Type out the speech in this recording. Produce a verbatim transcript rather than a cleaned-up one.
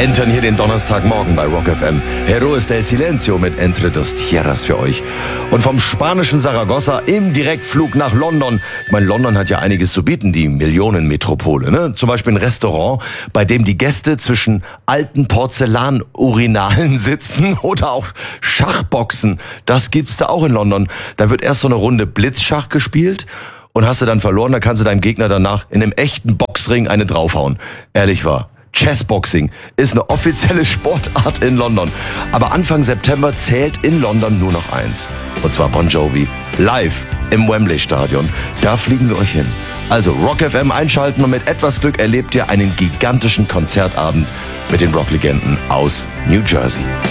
entern hier den Donnerstagmorgen bei Rock F M. Héroes del Silencio mit Entre dos Tierras für euch. Und vom spanischen Saragossa im Direktflug nach London. Ich meine, London hat ja einiges zu bieten, die Millionenmetropole. Ne? Zum Beispiel ein Restaurant, bei dem die Gäste zwischen alten Porzellanurinalen sitzen oder auch Schachboxen. Das gibt's da auch in London. Da wird erst so eine Runde Blitzschach gespielt. Und hast du dann verloren, dann kannst du deinem Gegner danach in einem echten Boxring eine draufhauen. Ehrlich wahr. Chessboxing ist eine offizielle Sportart in London. Aber Anfang September zählt in London nur noch eins. Und zwar Bon Jovi live im Wembley Stadion. Da fliegen wir euch hin. Also Rock F M einschalten und mit etwas Glück erlebt ihr einen gigantischen Konzertabend mit den Rocklegenden aus New Jersey.